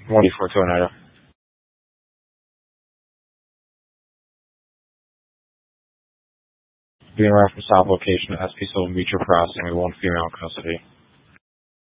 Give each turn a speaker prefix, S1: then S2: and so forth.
S1: 184 to Oneida. Being right from south location, SP still meet your processing with one female in custody.